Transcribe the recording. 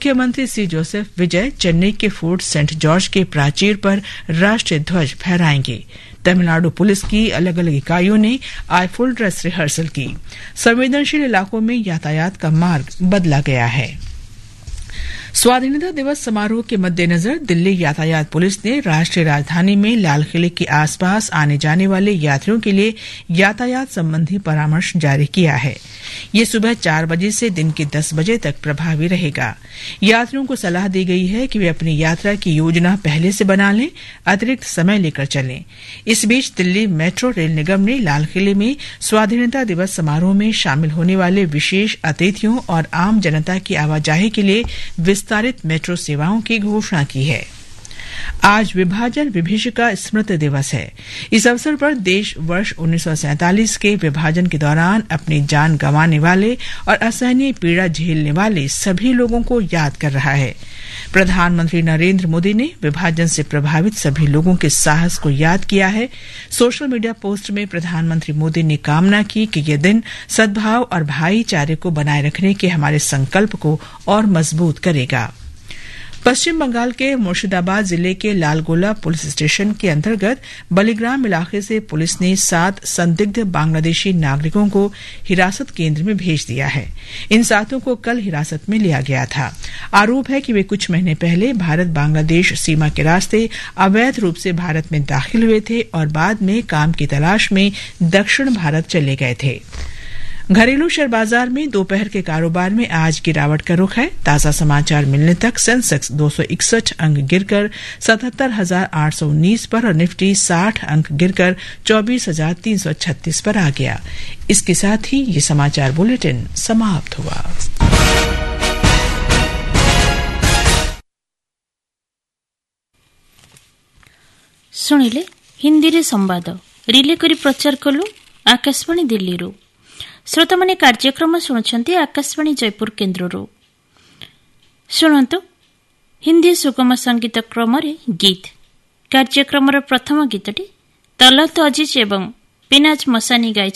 मुख्यमंत्री सी जोसेफ विजय चेन्नई के fort Saint George के प्राचीर पर राष्ट्रीय ध्वज फहराएंगे। तमिलनाडु पुलिस की अलग अलग इकाइयों ने आज फुल ड्रेस रिहर्सल की। संवेदनशील इलाकों में यातायात का मार्ग बदला गया है। स्वाधीनता दिवस समारोह के मद्देनजर दिल्ली यातायात पुलिस ने राष्ट्रीय राजधानी में लाल किले के आसपास आने जाने वाले यात्रियों के लिए यातायात संबंधी परामर्श जारी किया है। ये सुबह 4 बजे से दिन के 10 बजे तक प्रभावी रहेगा। यात्रियों को सलाह दी गई है कि वे अपनी यात्रा की योजना पहले से बना लें, अतिरिक्त समय लेकर चलें। इस बीच दिल्ली मेट्रो रेल निगम ने लाल किले में स्वाधीनता दिवस समारोह में शामिल होने वाले विशेष अतिथियों और आम जनता की आवाजाही के लिए विस्तारित मेट्रो सेवाओं की घोषणा की है। आज विभाजन विभीषिका स्मृति दिवस है। इस अवसर पर देश वर्ष 1947 के विभाजन के दौरान अपनी जान गंवाने वाले और असहनीय पीड़ा झेलने वाले सभी लोगों को याद कर रहा है। प्रधानमंत्री नरेंद्र मोदी ने विभाजन से प्रभावित सभी लोगों के साहस को याद किया है। सोशल मीडिया पोस्ट में प्रधानमंत्री मोदी ने कामना की कि यह दिन सद्भाव और भाईचारे को बनाए रखने के हमारे संकल्प को और मजबूत करेगा। पश्चिम बंगाल के मुर्शिदाबाद जिले के लालगोला पुलिस स्टेशन के अंतर्गत बलिग्राम इलाके से पुलिस ने 7 संदिग्ध बांग्लादेशी नागरिकों को हिरासत केंद्र में भेज दिया है। इन 7 को कल हिरासत में लिया गया था। आरोप है कि वे कुछ महीने पहले भारत बांग्लादेश सीमा के रास्ते अवैध रूप से भारत में दाखिल हुए थे और बाद में काम की तलाश में दक्षिण भारत चले गए थे। घरेलू शेयर बाजार में दोपहर के कारोबार में आज गिरावट का रुख है। ताजा समाचार मिलने तक सेंसेक्स 261 अंक गिरकर 77,819 पर और निफ्टी 60 अंक गिरकर 24,336 पर आ गया। इसके साथ ही ये समाचार बुलेटिन समाप्त हुआ। सुनिले हिंदी रे संवाद रिले करी प्रचार कलु आकाशवाणी दिल्ली रो। श्रोता माने कार्यक्रम शुणुछंती आकाशवाणी जयपुर केन्द्रରୁ। शुणंतु हिंदी सुगम संगीत क्रम रे गीत। कार्यक्रम प्रथम गीतटी तलत अजीज एवं पिनाज मसानी गाय